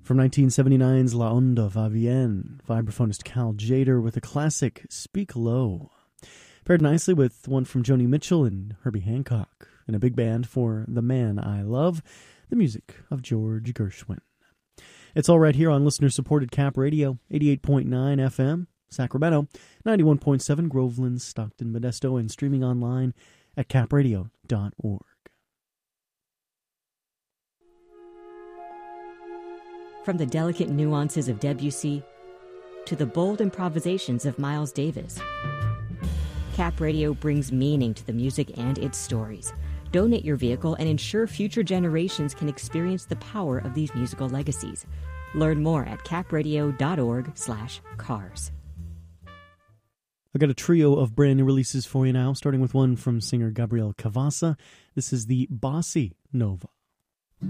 From 1979's La Onda Va Bien, vibraphonist Cal Jader with a classic Speak Low. Paired nicely with one from Joni Mitchell and Herbie Hancock, and a big band for The Man I Love, the music of George Gershwin. It's all right here on listener-supported Cap Radio, 88.9 FM, Sacramento, 91.7 Groveland, Stockton, Modesto, and streaming online at capradio.org. From the delicate nuances of Debussy to the bold improvisations of Miles Davis, Cap Radio brings meaning to the music and its stories. Donate your vehicle and ensure future generations can experience the power of these musical legacies. Learn more at capradio.org/cars. I got a trio of brand new releases for you now, starting with one from singer Gabriel Cavassa. This is the Bossy Nova.